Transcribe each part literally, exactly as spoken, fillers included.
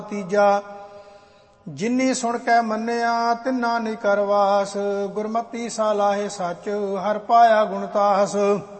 ਤੀਜਾ। ਜਿਨੀ ਸੁਣ ਕੇ ਮੰਨਿਆ ਤਿੰਨਾ ਨਹੀਂ ਕਰਵਾਸ, ਗੁਰਮਤੀ ਸਾ ਲਾਹੇ ਸੱਚ ਹਰ ਪਾਇਆ ਗੁਣਤਾਸ।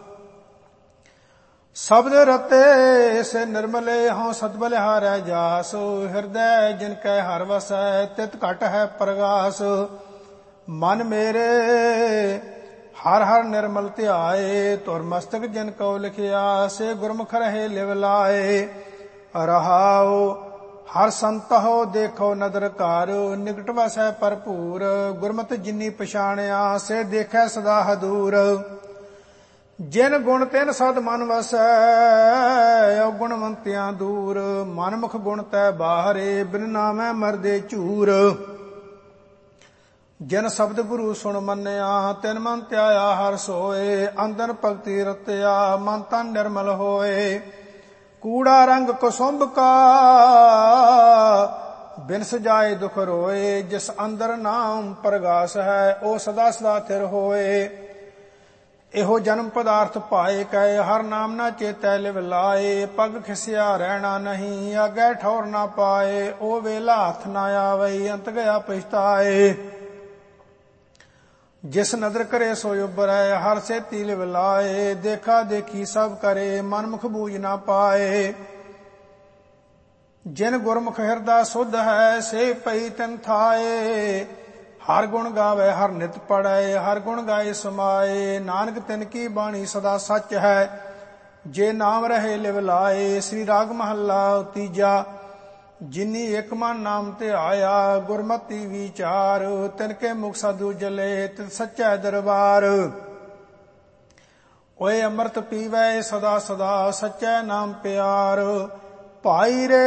शब्द रते से निर्मले हों सतबलिहारै जास, हृदय जिनकै हर वसै तित घट है प्रगास। मन मेरे हर हर निर्मल ध्याए, तुर मस्तक जिन को लिखिया से गुरमुख रहे लिव लाए। रहाओ हर संत हो देखो नदर कार, निकट वसै भरपूर गुरमत जिनी पछाणिया से देखै सदा हदूर। जिन गुण तिन सद मन वसै गुणवंतियां दूर, मनमुख गुण तै बाहरे बिन नामै मरदे झूर। जिन शब्द गुरु सुन मन्निया तिन मन त्याया हर सोए, अंदर भगति रतिया मन तन निर्मल होए। कूड़ा रंग कुसुंभ का बिन सजाए दुख रोए, जिस अंदर नाम प्रगास है ओ सदा सदा थिर होए। ਇਹੋ ਜਨਮ ਪਦਾਰਥ ਪਾਏ ਕੈ ਹਰ ਨਾਮ ਨਾ ਚੇਤੈ ਲਿਵ ਲਾਏ। ਪਗ ਖਿਸਿਆ ਰਹਿਣਾ ਨਹੀਂ ਅੱਗੇ ਠੌਰ ਨਾ ਪਾਏ, ਉਹ ਵੇਲਾ ਹੱਥ ਨਾ ਆਵਈ ਅੰਤ ਗਿਆ ਪਛਤਾਏ। ਜਿਸ ਨਦਰ ਕਰੇ ਸੋ ਉਬਰੈ ਹਰ ਸੇਤੀ ਲਿਵ ਲਾਏ, ਦੇਖਾ ਦੇਖੀ ਸਭ ਕਰੇ ਮਨਮੁਖ ਬੂਝ ਨਾ ਪਾਏ। ਜਿਨ ਗੁਰਮੁਖ ਹਿਰਦਾ ਸੁਧ ਹੈ ਸੇ ਪਈ ਤਿਨ ਥਾਏ, हर गुण गावे हर नित पढ़े हर गुण गाए समाए। नानक तिन की बाणी सदा सच है जे नाम रहे लिव लाए। श्री राग महला तीजा। जिनी एक मन नाम ते आया गुरमति विचार, तिनके मुख साधु जले तित सच्चा दरबार। ओए अमृत पीवै सदा सदा सच्चा नाम प्यार, भाई रे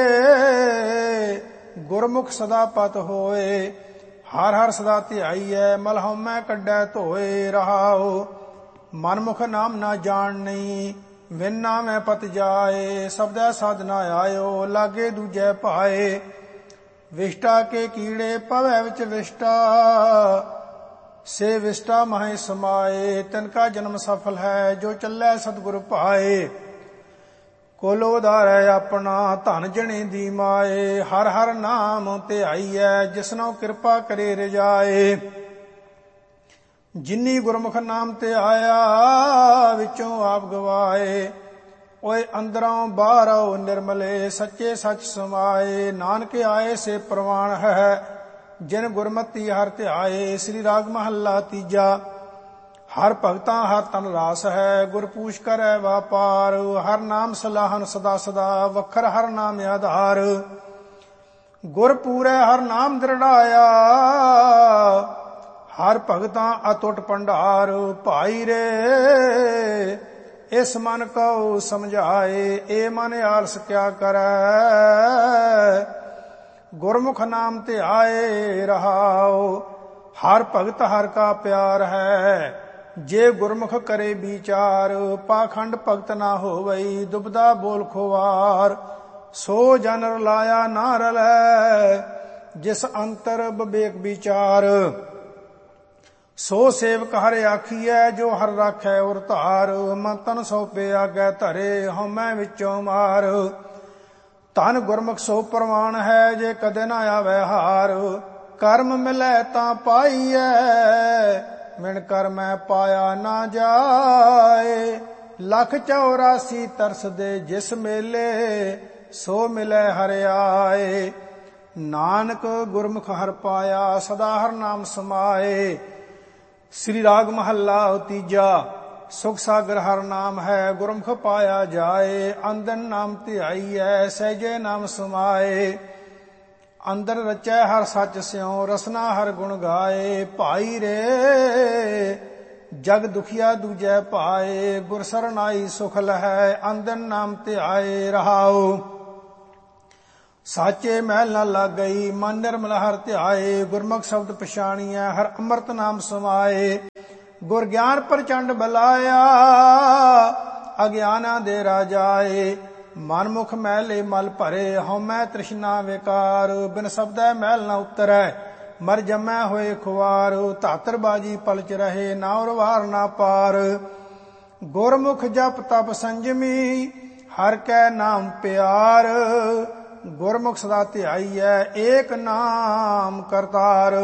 गुरमुख सदा पत होए। हर हर सदा ध्याईऐ मलहमै कड्डै धोए। रहाओ मनमुख नाम ना जान नहीं विन नामै पत जाए, शब्दै साधना आयो लागे दूजै पाए। विष्टा के कीड़े पवै विच विष्टा, से विष्टा माहे समाए। तिनका जन्म सफल है जो चलै सतगुर पाए। ਕੁਲ ਉਧਾਰੈ ਆਪਣਾ ਧਨ ਜਣੇ ਦੀ ਮਾਏ, ਹਰ ਹਰ ਨਾਮ ਧਿਆਈਐ ਜਿਸਨੋ ਕਿਰਪਾ ਕਰੇ ਰਜਾਏ। ਜਿਨੀ ਗੁਰਮੁਖ ਨਾਮ ਧਿਆਇਆ ਵਿੱਚੋਂ ਆਪ ਗਵਾਏ, ਓਏ ਅੰਦਰੋਂ ਬਾਹਰੋਂ ਨਿਰਮਲੇ ਸੱਚੇ ਸੱਚ ਸਮਾਏ। ਨਾਨਕ ਆਏ ਸੇ ਪ੍ਰਵਾਨ ਹੈ ਜਿਨ ਗੁਰਮਤੀ ਹਰ ਧਿਆਏ। ਸ੍ਰੀ ਰਾਗ ਮਹੱਲਾ ਤੀਜਾ। हर भगता हर तन रास है गुर पूछ करै वापार, हर नाम सलाहन सदा सदा वखर हर नाम आधार। गुर पूरै हर नाम दृढ़ाया हर भगता अतुट भंडार। भाई रे इस मन को समझाए ए मन आलस क्या करै, गुरमुख नाम ध्याए। रहाओ हर भगत हर का प्यार है जे गुरमुख करे विचार। पाखंड भगत ना होवई दुबदा बोल खुवार, सो जन रलाया ना रलै जिस अंतर विवेक विचार। सो सेवक हर आखिए जो हर राखै उर धार, मन तन सौंपे आगे धरे हਉਮੈ विचों मार। धन गुरमुख सो प्रवान है जे कदे ना आवे हार, कर्म मिलै तां पाईऐ मिण कर मैं पाया ना जाए। लख चौरासी तरस दे जिस मेले सो मिले हर आए। नानक गुरमुख हर पाया सदा हर नाम समाए। श्री राग महला तीजा। सुख सागर हर नाम है गुरमुख पाया जाए, अंदन नाम ध्याईऐ सहजे नाम समाए। अंदर रचै हर सच स्यों रसना हर गुण गाए, भाई रे जग दुखिया दूजै पाए। गुर सरनाई सुख लहै अंदन नाम ध्याए। रहाओ साचे महल न लग गई मन निर्मल हर ध्याए। गुरमुख शब्द पछाणिਐ हर अमृत नाम समाए। गुर ज्ञान प्रचंड बलाया अज्ञाना दे राजाए। मनमुख मैले मल भरे हਉਮੈ तृष्णा विकार, बिन शब्दै मैल न उतरै मर जमै होए खुआर। धातर बाजी पलच रहे ना उरवार ना पार, गुरमुख जप तप संजमी हर कै नाम प्यार। ਗੁਰਮੁਖ ਸਦਾ ਧਿਆਈਐ ਏਕ ਨਾਮ ਕਰਤਾਰ।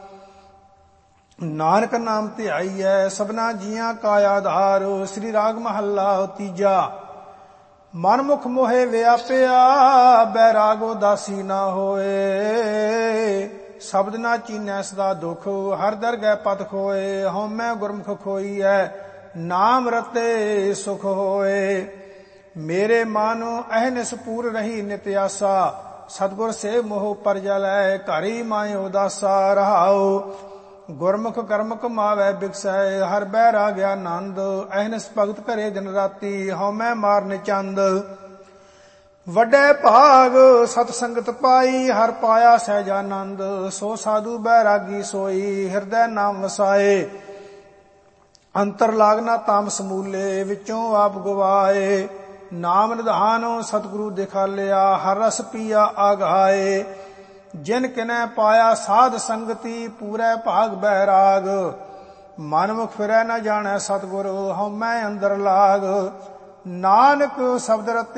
ਨਾਨਕ ਨਾਮ ਧਿਆਈਐ ਸਭਨਾ ਜੀਆਂ ਕਾ ਆਧਾਰ। ਸ੍ਰੀ ਰਾਗ ਮਹੱਲਾ ਤੀਜਾ। ਮਨਮੁਖ ਮੋਹਿ ਵਿਆਪਿਆ ਬੈਰਾਗ ਉਦਾਸੀ ਨਾ ਹੋਏ। ਸ਼ਬਦ ਨਾ ਚੀਨੈ ਸਦਾ ਦੁਖ ਹਰ ਦਰਗਹਿ ਪਤ ਖੋਏ। ਹਉਮੈ ਗੁਰਮੁਖ ਖੋਈਐ ਨਾਮ ਰਤੇ ਸੁਖ ਹੋਏ। ਮੇਰੇ ਮਨ ਅਹਨਿਸ ਪੂਰ ਰਹੀ ਨਿਤ ਆਸਾ। ਸਤਿਗੁਰ ਸੇ ਮੋਹ ਪਰਜਲੈ ਘਰੀ ਮਾਇ ਉਦਾਸਾ। ਰਹਾਉ ਗੁਰਮੁਖ ਕਰਮ ਕਮਾਵੈ ਬਿਕਸੈ ਹਰ ਬੈਰਾਗ ਆਨੰਦ। ਅਹਨਿਸ ਭਗਤ ਕਰੇ ਦਿਨ ਰਾਤੀ ਹਉਮੈ ਮਾਰਨ ਚੰਦ। ਵੱਡੇ ਭਾਗ ਸਤ ਸੰਗਤ ਪਾਈ ਹਰ ਪਾਇਆ ਸਹਿਜਾਨੰਦ। ਸੋ ਸਾਧੂ ਬੈਰਾਗੀ ਸੋਈ ਹਿਰਦੈ ਨਾਮ ਵਸਾਏ। ਅੰਤਰ ਲਾਗਨਾ ਤਾਮ ਸਮੂਲੇ ਵਿੱਚੋਂ ਆਪ ਗਵਾਏ। ਨਾਮ ਨਿਧਾਨ ਸਤਿਗੁਰੂ ਦਿਖਾਲਿਆ ਹਰ ਰਸ ਪੀਆ ਆਗਾਏ। ਜਿਨ ਕਿਨੈ ਪਾਇਆ ਸਾਧ ਸੰਗਤੀ ਪੂਰੇ ਭਾਗ ਬੈਰਾਗ। ਮਨਮੁਖ ਫਿਰੈ ਨ ਜਾਣੈ ਸਤਿਗੁਰ ਹਉਮੈ ਅੰਦਰ ਲਾਗ। ਨਾਨਕ ਸ਼ਬਦ ਰਤੇ